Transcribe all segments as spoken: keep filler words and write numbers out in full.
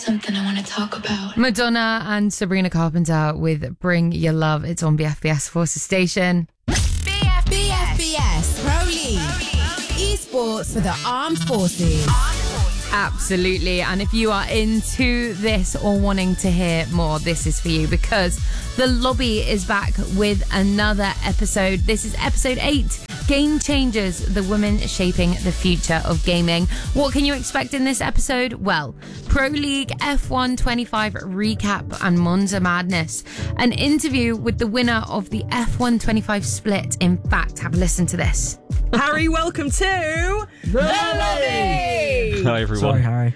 something I want to talk about. Madonna and Sabrina Carpenter with Bring Your Love. It's on B F B S Forces Station. B F B S Pro League. Esports for the Armed Forces. Absolutely. And if you are into this or wanting to hear more, this is for you, because The Lobby is back with another episode. This is episode eight, Game Changers, the women shaping the future of gaming. What can you expect in this episode? Well, Pro League F one twenty-five recap and Monza Madness. An interview with the winner of the F one twenty-five split. In fact, have a listen to this. Harry, welcome to The Lobby! Hi, everyone. Sorry, Harry.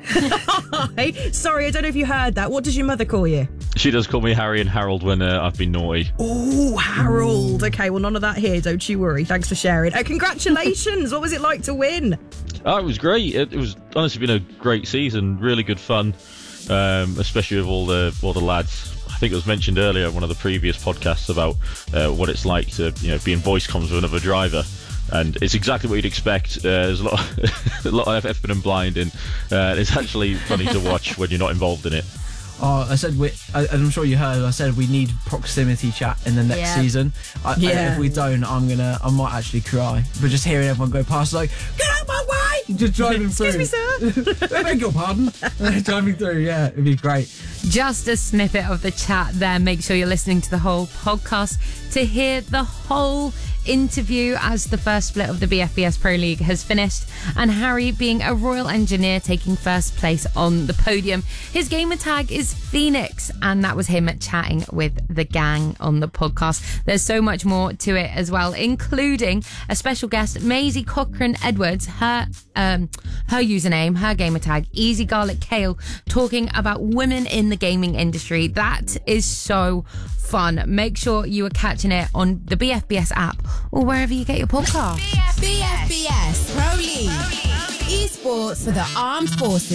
Hi. Sorry, I don't know if you heard that. What does your mother call you? She does call me Harry and Harold when uh, I've been naughty. Oh, Harold. Okay, well, none of that here. Don't you worry. Thanks for sharing. Uh, congratulations. What was it like to win? Oh, it was great. It, it was honestly been a great season. Really good fun, um, especially with all the all the lads. I think it was mentioned earlier in one of the previous podcasts about uh, what it's like to, you know, be in voice comms with another driver. And it's exactly what you'd expect. Uh, there's a lot, of, a lot of effing and blinding. Uh, it's actually funny to watch when you're not involved in it. Oh, I said, we, I, I'm sure you heard, I said we need proximity chat in the next Yeah. season. I, Yeah. I, if we don't, I'm gonna, I might actually cry. But just hearing everyone go past, like, get out my way! Just driving through. Excuse me, sir. I beg your pardon. Driving through, yeah, it'd be great. Just a snippet of the chat there. Make sure you're listening to the whole podcast to hear the whole interview as the first split of the B F B S Pro League has finished, and Harry, being a Royal Engineer, taking first place on the podium. His gamer tag is Phoenix, and that was him chatting with the gang on the podcast. There's so much more to it as well, including a special guest, Maisie Cochran Edwards, her um her username, her gamer tag, Easy Garlic Kale, talking about women in the gaming industry. That is so fun. Make sure you are catching it on the B F B S app or wherever you get your podcast. B F B S Pro League. Esports for the Armed Forces.